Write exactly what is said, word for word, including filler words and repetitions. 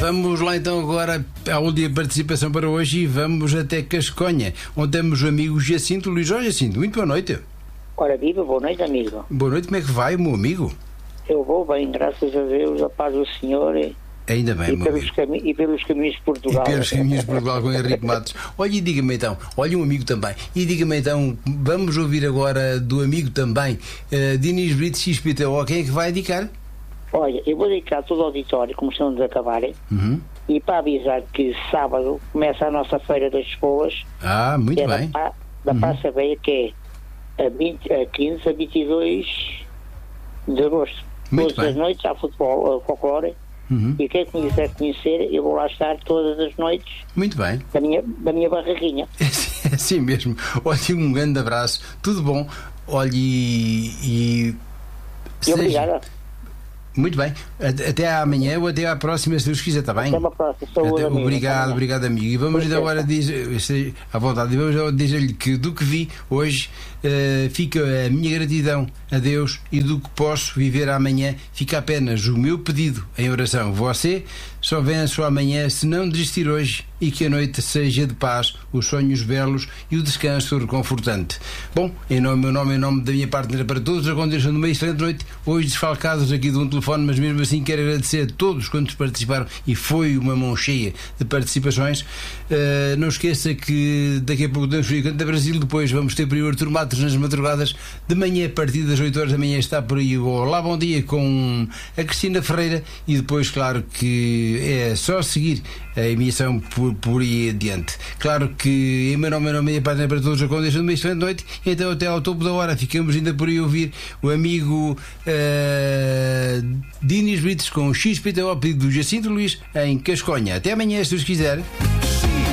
vamos lá então agora à última participação para hoje e vamos até Casconha, onde temos o amigo Jacinto Luís. Olha, Jacinto, muito boa noite. Ora viva, boa noite, amigo. Boa noite, como é que vai, meu amigo? Eu vou bem, graças a Deus, a paz do Senhor e, Ainda bem, e, meu pelos, amigo. cami e pelos caminhos de Portugal. E pelos caminhos de Portugal com Henrique Matos. Olha, e diga-me então, olha um amigo também, e diga-me então, vamos ouvir agora do amigo também, uh, Dinis Brito X P T O, quem é que vai indicar? Olha, eu vou dedicar todo o auditório, como estamos a acabar, Uhum. e para avisar que sábado começa a nossa Feira das Escolas. Ah, muito é bem. Da, da Uhum. Praça Veia, que é a, vinte, a quinze a vinte e dois de agosto. Muito Todas as bem. noites há futebol, uh, folclore, Uhum. e quem me quiser conhecer, eu vou lá estar todas as noites Muito bem. da minha, da minha barraquinha. É assim mesmo. Olha, um grande abraço, tudo bom. Olha, e. e... E seja- obrigada. Muito bem. Até até amanhã ou até à próxima, se Deus quiser, está bem? Até uma próxima. Saúde, Até- amigo. obrigado, Até obrigado, amigo. E vamos Com então agora licença. dizer, à vontade, e vamos agora dizer-lhe que do que vi hoje eh, fica a minha gratidão a Deus, e do que posso viver amanhã fica apenas o meu pedido em oração. Você só vence o amanhã se não desistir hoje, e que a noite seja de paz, os sonhos belos e o descanso reconfortante. Bom, em nome, meu nome, em nome da minha partner, para todos, aconteçam numa excelente noite, hoje desfalcados aqui de um telefone, mas mesmo assim quero agradecer a todos quantos participaram, e foi uma mão cheia de participações. Uh, não esqueça que daqui a pouco temos Frio Canta Brasil, depois vamos ter por aí o Artur Matos nas madrugadas, de manhã, a partir das oito horas da manhã, está por aí o Olá Bom Dia com a Cristina Ferreira, e depois, claro, que é só seguir a emissão por, por aí adiante. Claro que em meu nome, em nome da minha partner, para todos, aconteçam uma excelente noite, então até ao topo da hora ficamos ainda por aí a ouvir o amigo uh, Dinis Brites com o X P T O, pedido do Jacinto Luís em Casconha. Até amanhã, se Deus quiser.